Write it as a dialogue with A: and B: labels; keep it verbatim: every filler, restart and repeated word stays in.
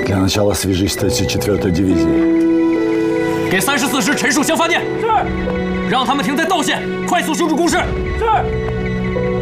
A: Для начала свяжись с тридцать четвёртой дивизией.
B: 给三十四师陈述相发电。是。让他们停在道线，快速修筑工事。是。